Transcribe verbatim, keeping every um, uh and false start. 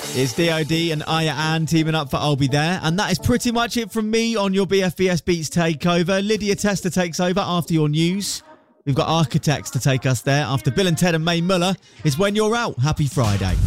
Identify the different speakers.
Speaker 1: It's D O D and Aya Ann teaming up for I'll Be There. And that is pretty much it from me on your B F B S Beats Takeover. Lydia Tester takes over after your news. We've got Architects to take us there after Bill and Ted and Mae Muller. It's When You're Out. Happy Friday.